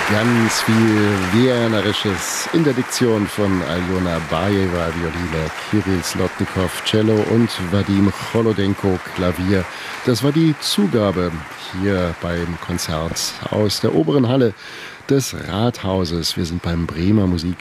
Ganz viel Wienerisches in der Diktion von Aljona Bajeva, Violine, Kirill Slotnikow, Cello und Vadim Cholodenko, Klavier. Das war die Zugabe hier beim Konzert aus der oberen Halle des Rathauses. Wir sind beim Bremer Musik